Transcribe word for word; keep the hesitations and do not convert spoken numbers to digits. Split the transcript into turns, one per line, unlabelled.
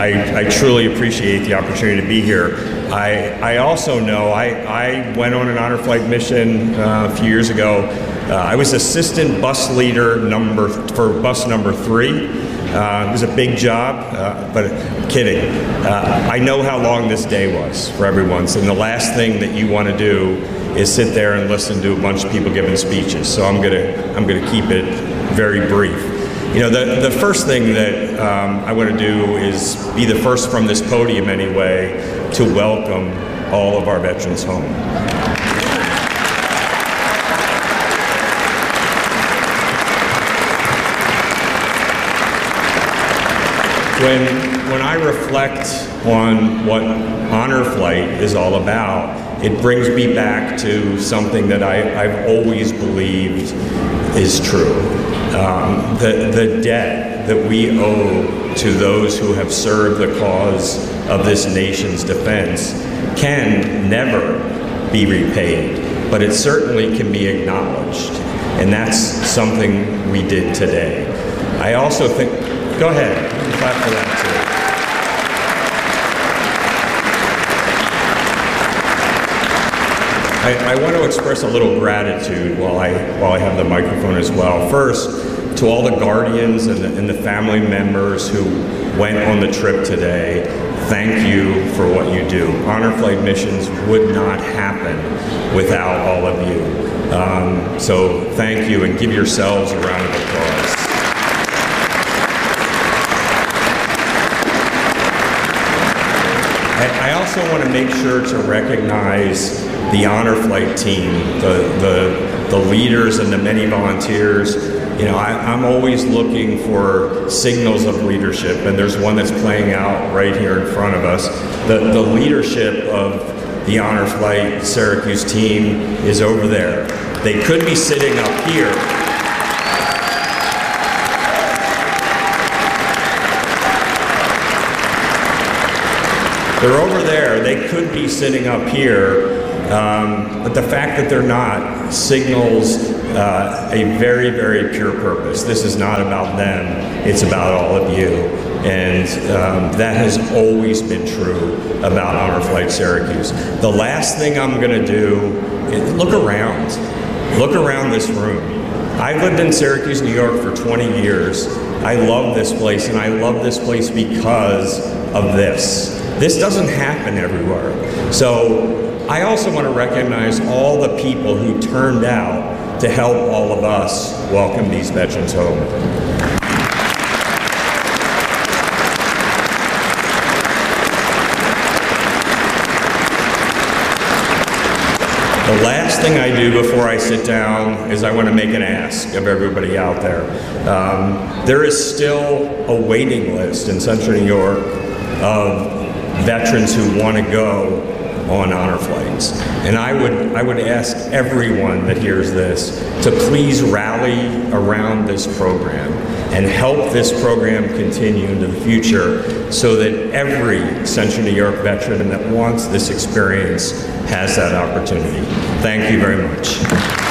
I, I truly appreciate the opportunity to be here. I, I also know I, I went on an honor flight mission uh, a few years ago. Uh, I was assistant bus leader number for bus number three. Uh, it was a big job, uh, but I'm kidding. Uh, I know how long this day was for everyone, and the last thing that you want to do is sit there and listen to a bunch of people giving speeches. So I'm gonna I'm gonna keep it very brief. You know, the the first thing that um, I want to do is be the first from this podium anyway to welcome all of our veterans home. When, when I reflect on what Honor Flight is all about, it brings me back to something that I, I've always believed is true. Um, the, the debt that we owe to those who have served the cause of this nation's defense can never be repaid, but it certainly can be acknowledged. And that's something we did today. I also think, go ahead. Clap for that too. I, I want to express a little gratitude while I while I have the microphone as well. First, to all the guardians and the, and the family members who went on the trip today, thank you for what you do. Honor Flight missions would not happen without all of you. Um, so thank you, and give yourselves a round of applause. I also want to make sure to recognize the Honor Flight team, the, the, the leaders and the many volunteers. You know, I, I'm always looking for signals of leadership, and there's one that's playing out right here in front of us. The, the leadership of the Honor Flight Syracuse team is over there. They could be sitting up here. They're over there. They could be sitting up here, um, but the fact that they're not signals uh, a very, very pure purpose. This is not about them. It's about all of you. And um, that has always been true about Honor Flight Syracuse. The last thing I'm going to do is look around. Look around this room. I've lived in Syracuse, New York for twenty years. I love this place, and I love this place because of this. This doesn't happen everywhere. So I also want to recognize all the people who turned out to help all of us welcome these veterans home. The last thing I do before I sit down is I want to make an ask of everybody out there. Um, there is still a waiting list in Central New York of veterans who want to go on honor flights. And I would, I would ask everyone that hears this to please rally around this program and help this program continue into the future so that every Central New York veteran that wants this experience has that opportunity. Thank you very much.